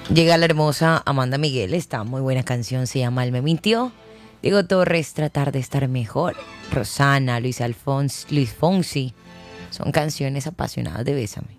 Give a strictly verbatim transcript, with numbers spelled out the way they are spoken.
Llega la hermosa Amanda Miguel, esta muy buena canción se llama Él me mintió. Diego Torres, Tratar de estar mejor. Rosana, Luis Alfonso, Luis Fonsi. Son canciones apasionadas de Bésame.